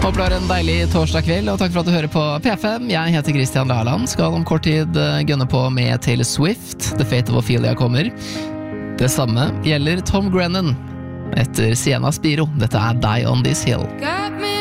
Håper du har en deilig torsdag kveld, og takk for at du hører på P5. Jeg heter Christian Laland, skal om kort tid gønne på med Taylor Swift. The Fate of Ophelia kommer. Det samme gjelder Tom Grennan etter Sienna Spiro. Dette er Die on This Hill.